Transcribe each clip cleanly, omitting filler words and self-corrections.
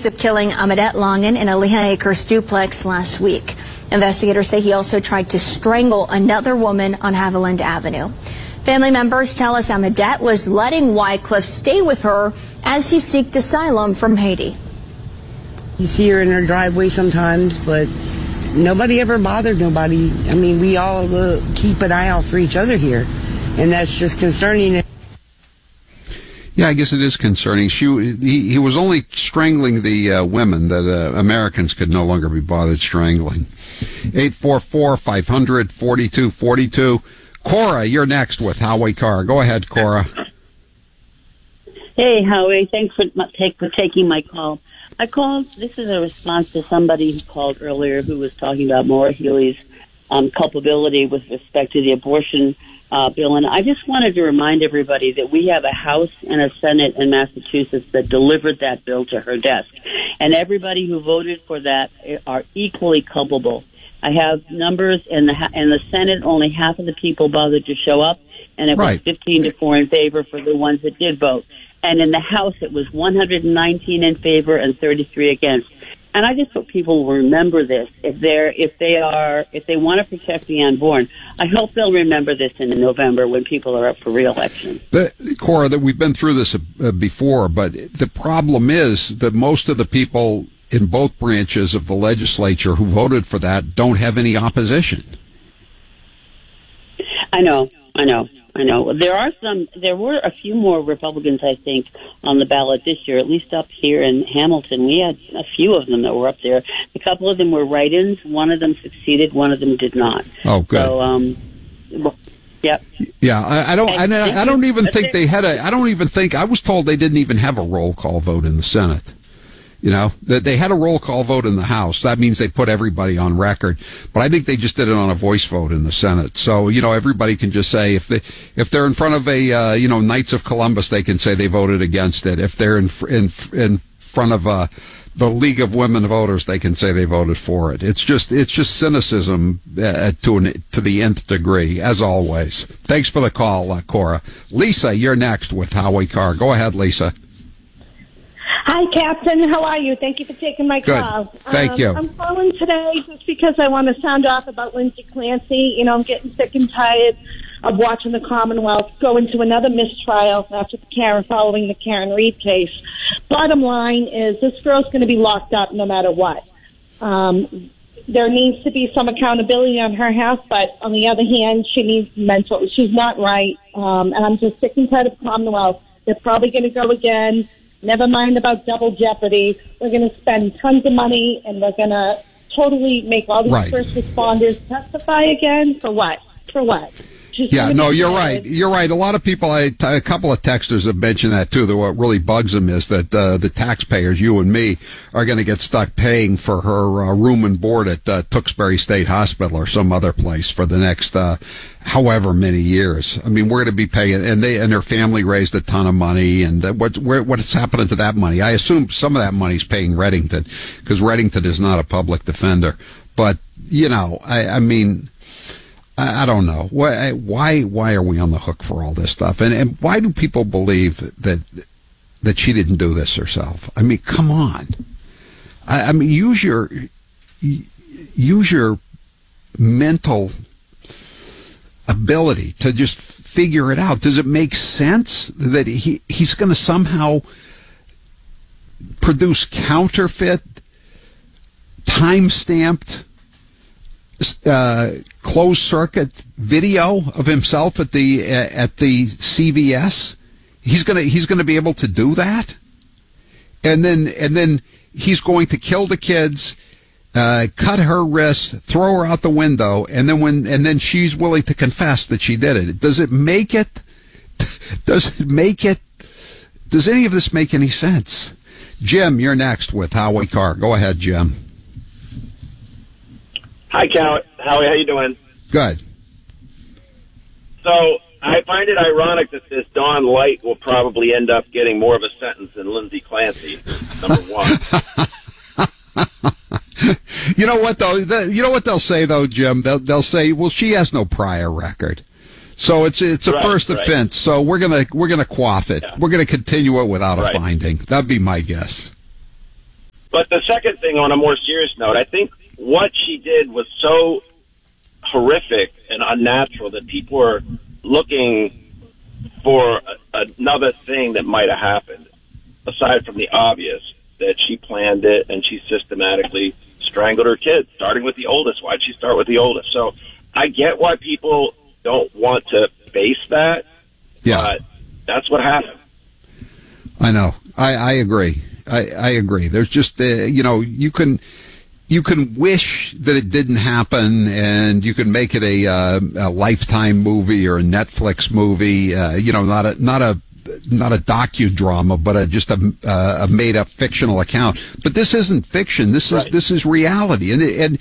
accused of killing Amadette Langen in a Lehigh Acres duplex last week. Investigators say he also tried to strangle another woman on Haviland Avenue. Family members tell us Amadette was letting Wycliffe stay with her as he sought asylum from Haiti. You see her in her driveway sometimes, but nobody ever bothered nobody. I mean, we all keep an eye out for each other here, and that's just concerning. Yeah, I guess it is concerning. He was only strangling the women that Americans could no longer be bothered strangling. 844-500-4242. Cora, you're next with Howie Carr. Go ahead, Cora. Hey, Howie. Thanks for taking my call. I called. This is a response to somebody who called earlier who was talking about Maura Healey's culpability with respect to the abortion bill. And I just wanted to remind everybody that we have a House and a Senate in Massachusetts that delivered that bill to her desk. And everybody who voted for that are equally culpable. I have numbers in the Senate. Only half of the people bothered to show up, and it was 15-4 in favor for the ones that did vote. And in the House, it was 119 in favor and 33 against. And I just hope people will remember this. If they want to protect the unborn, I hope they'll remember this in November when people are up for re-election. Cora, that we've been through this before, but the problem is that most of the people in both branches of the legislature who voted for that don't have any opposition. I know. There were a few more Republicans, I think, on the ballot this year, at least up here in Hamilton. We had a few of them that were up there. A couple of them were write-ins. One of them succeeded. One of them did not. Oh, good. So, yep. Yeah, I don't even think they had I was told they didn't even have a roll call vote in the Senate. You know, that they had a roll call vote in the House. That means they put everybody on record. But I think they just did it on a voice vote in the Senate. So, everybody can just say if they're in front of a, Knights of Columbus, they can say they voted against it. If they're in front of the League of Women Voters, they can say they voted for it. It's just cynicism to the nth degree, as always. Thanks for the call, Cora. Lisa, you're next with Howie Carr. Go ahead, Lisa. Hi, Captain. How are you? Thank you for taking my call. Thank you. I'm calling today just because I want to sound off about Lindsay Clancy. I'm getting sick and tired of watching the Commonwealth go into another mistrial after following the Karen Reed case. Bottom line is this girl's going to be locked up no matter what. There needs to be some accountability on her half, but on the other hand, she's not right. And I'm just sick and tired of the Commonwealth. They're probably going to go again. Never mind about double jeopardy. We're going to spend tons of money, and we're going to totally make all these first responders testify again. For what? Yeah, no, you're right. You're right. A lot of people, a couple of texters have mentioned that too. That what really bugs them is that the taxpayers, you and me, are going to get stuck paying for her room and board at Tewksbury State Hospital or some other place for the next however many years. I mean, we're going to be paying, and her family raised a ton of money. And what's happening to that money? I assume some of that money's paying Reddington, because Reddington is not a public defender. But I mean. I don't know. Why are we on the hook for all this stuff? And why do people believe that she didn't do this herself? I mean, come on. I mean, use your mental ability to just figure it out. Does it make sense that he's going to somehow produce counterfeit, time-stamped, closed circuit video of himself at the CVS? He's gonna be able to do that, and then he's going to kill the kids, cut her wrists, throw her out the window, and then she's willing to confess that she did it. Does any of this make any sense? Jim, you're next with Howie Carr. Go ahead, Jim. Hi, Howie. How you doing? Good. So I find it ironic that this Dawn Light will probably end up getting more of a sentence than Lindsay Clancy, number one. You know what, though? You know what they'll say, though, Jim? They'll say, well, she has no prior record. So it's a first offense. So we're gonna quaff it. Yeah. We're gonna continue it without a finding. That'd be my guess. But the second thing, on a more serious note, I think what she did was so horrific and unnatural that people are looking for another thing that might have happened, aside from the obvious, that she planned it and she systematically strangled her kids, starting with the oldest. Why'd she start with the oldest? So I get why people don't want to face that, but that's what happened. I know. I agree. I agree. There's just, you can wish that it didn't happen, and you can make it a Lifetime movie or a Netflix movie. Not a docudrama, but just a made up fictional account. But this isn't fiction. This is reality,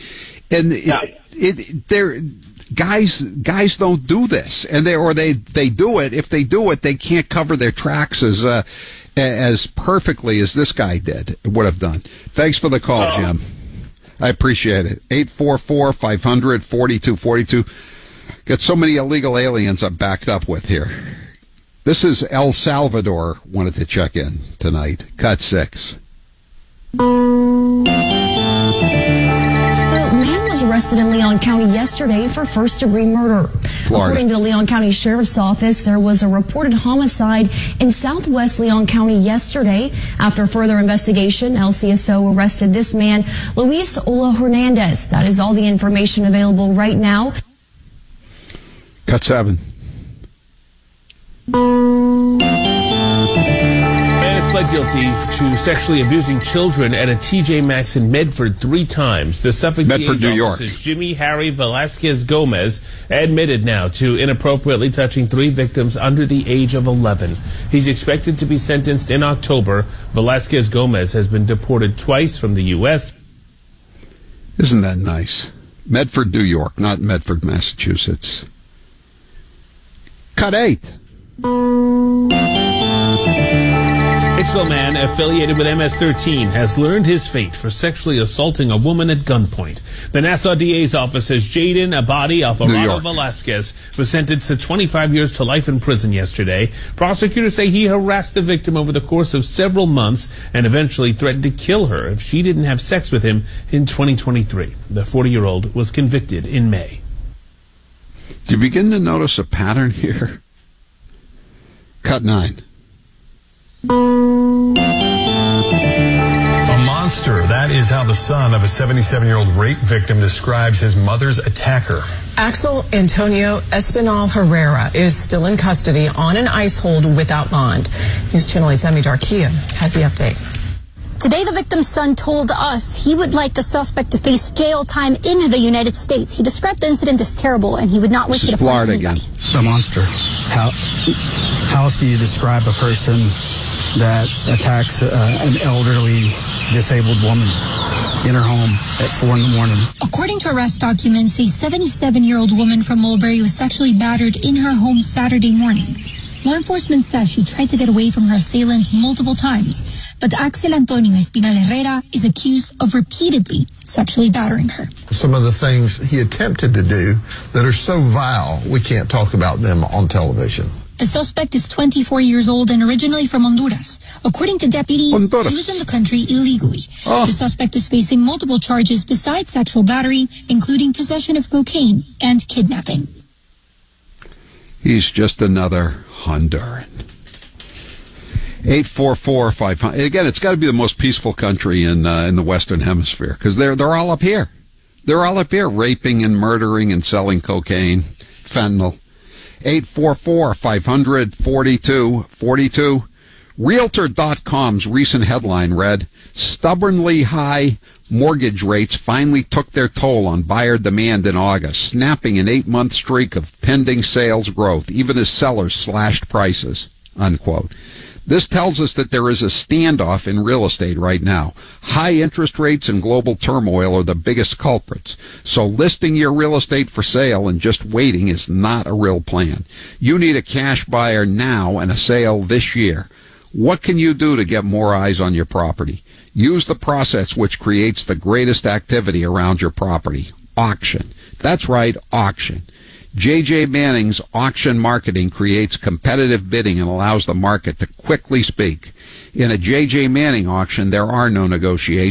guys don't do this, and they do it. If they do it, they can't cover their tracks as perfectly as this guy would have done. Thanks for the call, Jim. I appreciate it. 844-500-4242. Got so many illegal aliens I'm backed up with here. This is El Salvador wanted to check in tonight. Cut 6. Was arrested in Leon County yesterday for first-degree murder. Florida. According to the Leon County Sheriff's Office, there was a reported homicide in southwest Leon County yesterday. After further investigation, LCSO arrested this man, Luis Ola Hernandez. That is all the information available right now. Cut 7. Pled guilty to sexually abusing children at a TJ Maxx in Medford 3 times. The Suffolk DA's New York. office's Jimmy Harry Velasquez Gomez admitted now to inappropriately touching 3 victims under the age of 11. He's expected to be sentenced in October. Velasquez Gomez has been deported twice from the U.S. Isn't that nice? Medford, New York, not Medford, Massachusetts. Cut 8. Hicksville man affiliated with MS-13 has learned his fate for sexually assaulting a woman at gunpoint. The Nassau DA's office says Jaden Abadi Alvarado Velasquez was sentenced to 25 years to life in prison yesterday. Prosecutors say he harassed the victim over the course of several months and eventually threatened to kill her if she didn't have sex with him in 2023. The 40-year-old was convicted in May. Do you begin to notice a pattern here? Cut 9. A monster. That is how the son of a 77-year-old rape victim describes his mother's attacker. Axel Antonio Espinal Herrera is still in custody on an ICE hold without bond. News Channel 8's Emmy Darkia has the update. Today, the victim's son told us he would like the suspect to face jail time in the United States. He described the incident as terrible, and he would not wish it upon Florida anybody. again. A monster. How else do you describe a person that attacks an elderly, disabled woman in her home at 4 a.m? According to arrest documents, a 77-year-old woman from Mulberry was sexually battered in her home Saturday morning. Law enforcement says she tried to get away from her assailant multiple times, but Axel Antonio Espinal Herrera is accused of repeatedly sexually battering her. Some of the things he attempted to do that are so vile, we can't talk about them on television. The suspect is 24 years old and originally from Honduras. According to deputies, he was in the country illegally. The suspect is facing multiple charges besides sexual battery, including possession of cocaine and kidnapping. He's just another Honduran. 844-500. Again, it's got to be the most peaceful country in the Western Hemisphere, because they're all up here. They're all up here, raping and murdering and selling cocaine, fentanyl. 844-500-4242. Realtor.com's recent headline read, "Stubbornly high mortgage rates finally took their toll on buyer demand in August, snapping an 8-month streak of pending sales growth, even as sellers slashed prices," unquote. This tells us that there is a standoff in real estate right now. High interest rates and global turmoil are the biggest culprits. So listing your real estate for sale and just waiting is not a real plan. You need a cash buyer now and a sale this year. What can you do to get more eyes on your property? Use the process which creates the greatest activity around your property. Auction. That's right, auction. J.J. Manning's auction marketing creates competitive bidding and allows the market to quickly speak. In a J.J. Manning auction, there are no negotiations.